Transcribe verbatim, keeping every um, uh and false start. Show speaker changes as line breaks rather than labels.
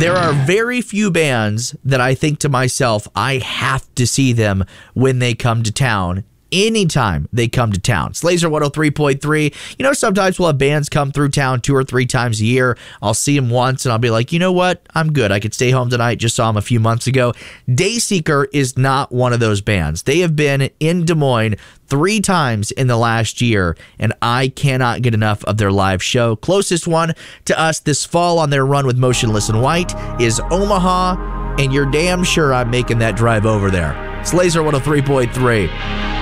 There are very few bands that I think to myself, I have to see them when they come to town. Anytime they come to town. Slazer one oh three point three. You know, sometimes we'll have bands come through town two or three times a year. I'll see them once and I'll be like, you know what? I'm good. I could stay home tonight. Just saw them a few months ago. Dayseeker is not one of those bands. They have been in Des Moines three times in the last year, and I cannot get enough of their live show. Closest one to us this fall on their run with Motionless in White is Omaha, and you're damn sure I'm making that drive over there. Slazer one oh three point three.